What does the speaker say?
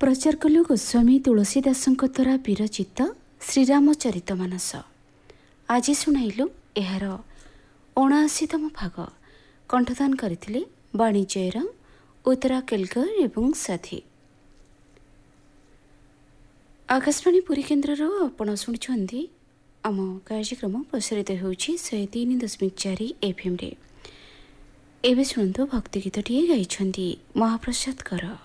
प्रचार कलु गोस्वामी तुलसीदासଙ୍କ द्वारा विरचित श्रीरामचरित मानस। आज शुणाइलु एहार 79तम भाग। कंठदान करथिले वाणी जयराम, उत्तरा केलकर एवं साथी। आकाशवाणी पुरी केन्द्र आपण शुणुछंती आम कार्यक्रम प्रसारित होउछि 103.4 FM रे। एबे शुणନ୍ତୁ भक्ति गीतटिए गाइछंती महाप्रसाद कर।